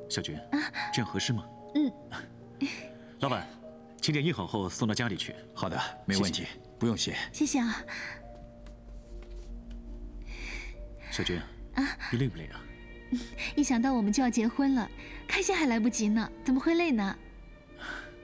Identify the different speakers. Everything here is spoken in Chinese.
Speaker 1: 小军，这样合适吗？
Speaker 2: 嗯。
Speaker 1: 老板，请点印好后送到家里去。
Speaker 3: 好的，没问题，不用谢。
Speaker 2: 谢谢啊。
Speaker 1: 小军，你累不累啊？
Speaker 2: 一想到我们就要结婚了，开心还来不及呢，怎么会累呢？